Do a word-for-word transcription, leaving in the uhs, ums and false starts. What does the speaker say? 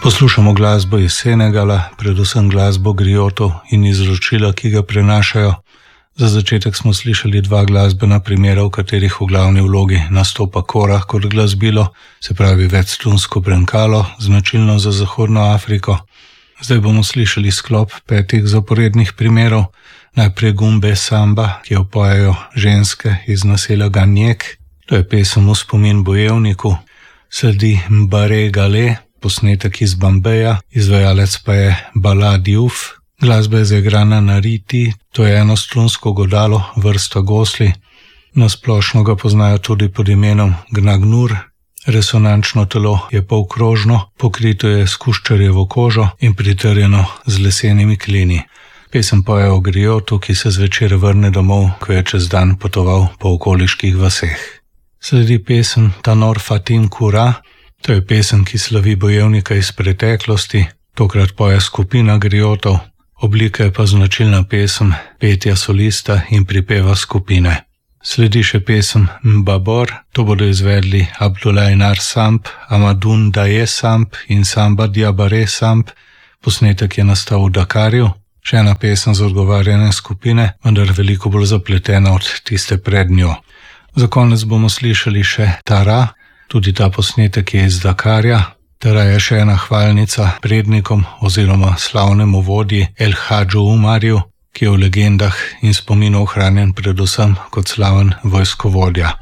Poslušamo glasbo iz Senegala, predvsem glasbo griotov in izročila, ki ga prenašajo. Za začetek smo slišali dva glasbena primera, v katerih v glavni vlogi nastopa kora kot glasbilo, se pravi večstrunsko brenkalo, značilno za Zahodno Afriko. Zdaj bomo slišali sklop petih zaporednih primerov. Najprej gumbe samba, ki jo pojejo ženske iz naselja Ganjek. To je pesem v spomin bojevniku. Sledi Mbare Gale, posnetek iz Bambeja, izvajalec pa je Bala Diouf. Glasba je zaigrana na riti, to je enostrunsko godalo, vrsta gosli. Nasplošno ga poznajo tudi pod imenom gnagnur. Resonančno telo je polkrožno, pokrito je s kuščarjevo kožo in pritrjeno z lesenimi klini. Pesem poje o griotu, ki se zvečer vrne domov, ko je čez dan potoval po okoliških vaseh. Sledi pesem Tanor Fatim Kura. To je pesem, ki slavi bojevnika iz preteklosti, tokrat poje skupina griotov. Oblika je pa značilna pesem petja solista in pripeva skupine. Sledi še pesem Mbabor, to bodo izvedli Abdulainar Samp, Amadun Daje Samp in Samba Diabare Samp. Posnetek je nastal v Dakarju. Še ena pesem za odgovarjane skupine, vendar veliko bolj zapletena od tiste pred njo. Za konec bomo slišali še Tara, tudi ta posnetek je iz Dakarja. Tara je še ena hvalnica prednikom oziroma slavnemu vodji El Hadžu Umarju, ki je v legendah in spominu ohranjen predvsem kot slaven vojskovodja.